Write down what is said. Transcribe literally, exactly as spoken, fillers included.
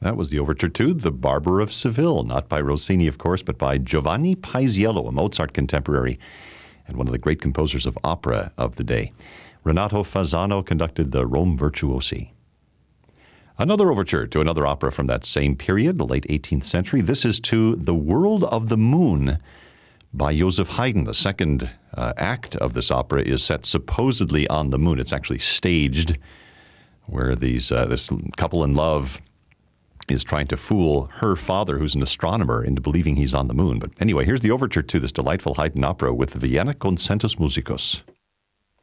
That was the overture to The Barber of Seville, not by Rossini, of course, but by Giovanni Paisiello, a Mozart contemporary and one of the great composers of opera of the day. Renato Fasano conducted the Rome Virtuosi. Another overture to another opera from that same period, the late eighteenth century. This is to The World of the Moon by Joseph Haydn. The second uh, act of this opera is set supposedly on the moon. It's actually staged, where these uh, this couple in love is trying to fool her father, who's an astronomer, into believing he's on the moon. But anyway, here's the overture to this delightful Haydn opera with Vienna Concertus Musicus.